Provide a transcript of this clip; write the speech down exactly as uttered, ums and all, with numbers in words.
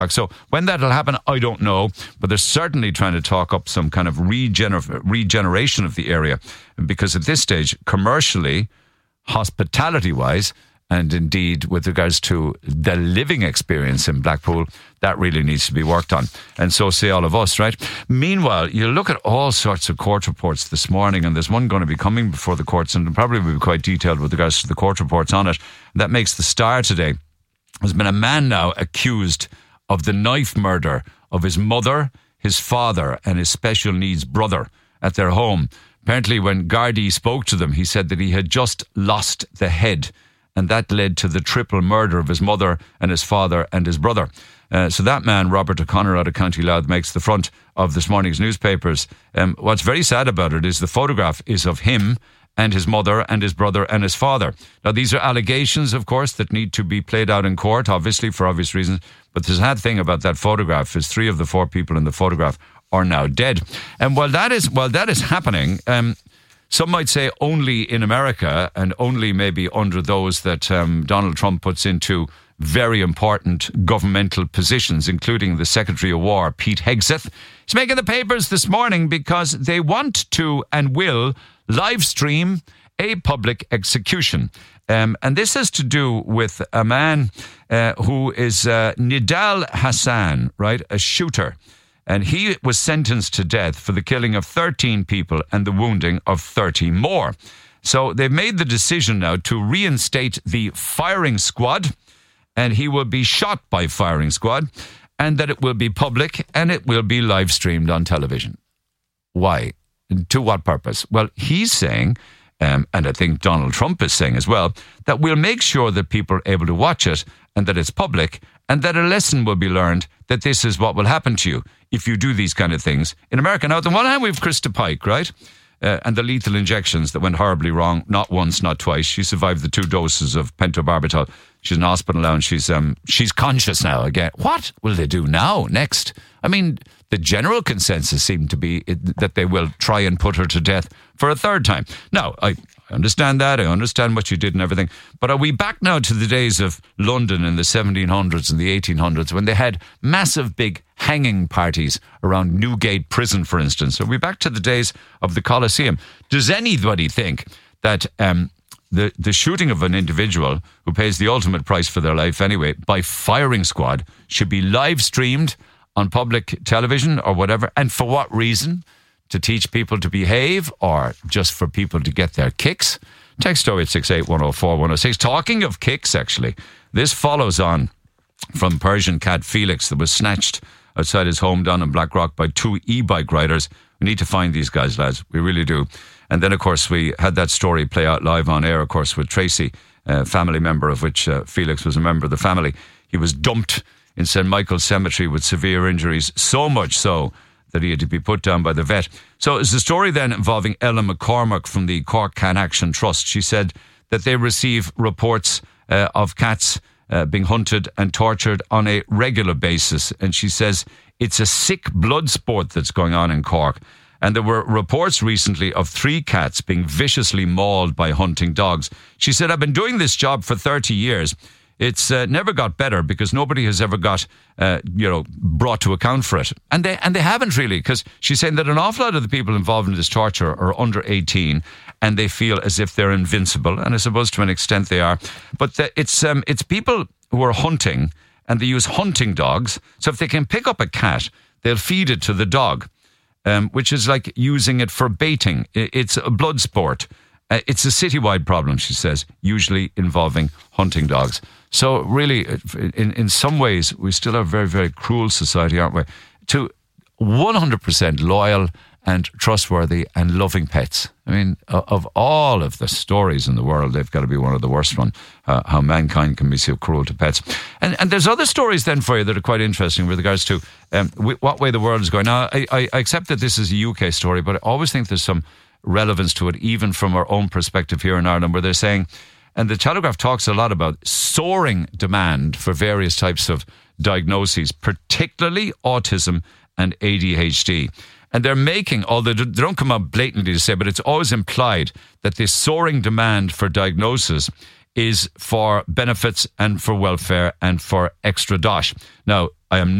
So when that'll happen, I don't know, but they're certainly trying to talk up some kind of regener- regeneration of the area, because at this stage, commercially, hospitality-wise, and indeed with regards to the living experience in Blackpool, that really needs to be worked on. And so say all of us, right? Meanwhile, you look at all sorts of court reports this morning, and there's one going to be coming before the courts, and probably will be quite detailed with regards to the court reports on it. That makes the Star today. There's been a man now accused of the knife murder of his mother, his father, and his special needs brother at their home. Apparently, when Gardaí spoke to them, he said that he had just lost the head, and that led to the triple murder of his mother and his father and his brother. Uh, so that man, Robert O'Connor out of County Louth, makes the front of this morning's newspapers. Um, what's very sad about it is the photograph is of him and his mother and his brother and his father. Now, these are allegations, of course, that need to be played out in court, obviously, for obvious reasons. But the sad thing about that photograph is three of the four people in the photograph are now dead. And while that is while that is happening, um, some might say only in America, and only maybe under those that um, Donald Trump puts into very important governmental positions, including the Secretary of War, Pete Hegseth. He's making the papers this morning because they want to and will live stream a public execution. Um, and this has to do with a man uh, who is uh, Nidal Hassan, right, a shooter. And he was sentenced to death for the killing of thirteen people and the wounding of thirty more. So they've made the decision now to reinstate the firing squad, and he will be shot by firing squad, and that it will be public and it will be live streamed on television. Why? To what purpose? Well, he's saying, um, and I think Donald Trump is saying as well, that we'll make sure that people are able to watch it and that it's public, and that a lesson will be learned that this is what will happen to you if you do these kind of things in America. Now, on the one hand, we have Krista Pike, right? Uh, and the lethal injections that went horribly wrong, not once, not twice. She survived the two doses of pentobarbital. She's in hospital now, and she's um, she's conscious now again. What will they do now, next? I mean, the general consensus seemed to be it, that they will try and put her to death for a third time. Now, I I understand that. I understand what you did and everything. But are we back now to the days of London in the seventeen hundreds and the eighteen hundreds when they had massive big hanging parties around Newgate Prison, for instance? Are we back to the days of the Colosseum? Does anybody think that um, the, the shooting of an individual who pays the ultimate price for their life anyway by firing squad should be live streamed on public television or whatever? And for what reason? To teach people to behave, or just for people to get their kicks? Text oh eight six eight, one oh four, one oh six. Talking of kicks, actually, this follows on from Persian cat Felix that was snatched outside his home down in Blackrock by two e-bike riders. We need to find these guys, lads. We really do. And then, of course, we had that story play out live on air, of course, with Tracy, a family member of which uh, Felix was a member of the family. He was dumped in Saint Michael's Cemetery with severe injuries, so much so that he had to be put down by the vet. So it's a story then involving Ellen McCormack from the Cork Cat Action Trust. She said that they receive reports uh, of cats uh, being hunted and tortured on a regular basis. And she says it's a sick blood sport that's going on in Cork. And there were reports recently of three cats being viciously mauled by hunting dogs. She said, I've been doing this job for thirty years. It's uh, never got better because nobody has ever got, uh, you know, brought to account for it. And they and they haven't really, because she's saying that an awful lot of the people involved in this torture are under eighteen and they feel as if they're invincible. And I suppose to an extent they are. But the, it's um, it's people who are hunting, and they use hunting dogs. So if they can pick up a cat, they'll feed it to the dog, um, which is like using it for baiting. It's a blood sport. Uh, it's a citywide problem, she says, usually involving hunting dogs. So really, in, in some ways, we still are a very, very cruel society, aren't we? To one hundred percent loyal and trustworthy and loving pets. I mean, of all of the stories in the world, they've got to be one of the worst ones, uh, how mankind can be so cruel to pets. And and there's other stories then for you that are quite interesting with regards to um, what way the world is going. Now, I, I accept that this is a U K story, but I always think there's some relevance to it, even from our own perspective here in Ireland, where they're saying, and the Telegraph talks a lot about soaring demand for various types of diagnoses, particularly autism and A D H D. And they're making, although they don't come out blatantly to say, but it's always implied that this soaring demand for diagnosis is for benefits and for welfare and for extra dosh. Now, I am